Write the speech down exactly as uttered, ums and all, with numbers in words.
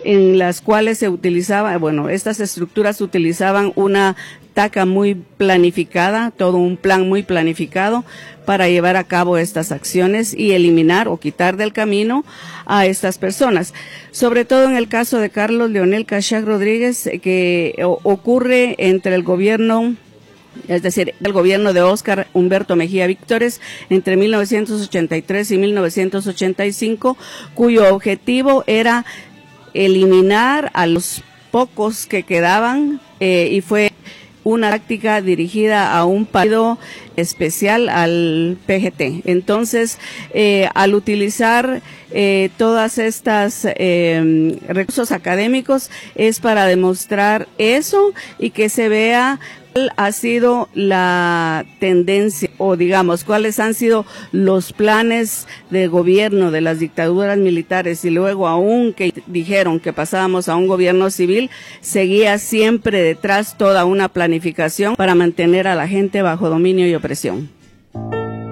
en las cuales se utilizaba, bueno, estas estructuras utilizaban una taca muy planificada, todo un plan muy planificado para llevar a cabo estas acciones y eliminar o quitar del camino a estas personas. Sobre todo en el caso de Carlos Leonel Cachac Rodríguez, que ocurre entre el gobierno, es decir, el gobierno de Óscar Humberto Mejía Víctores entre mil novecientos ochenta y tres y mil novecientos ochenta y cinco, cuyo objetivo era eliminar a los pocos que quedaban eh, y fue una táctica dirigida a un partido especial, al P G T. Entonces, eh, al utilizar eh, todas estas eh, recursos académicos es para demostrar eso y que se vea cuál ha sido la tendencia o digamos cuáles han sido los planes de gobierno de las dictaduras militares y luego aún que dijeron que pasábamos a un gobierno civil, seguía siempre detrás toda una planificación para mantener a la gente bajo dominio y opresión.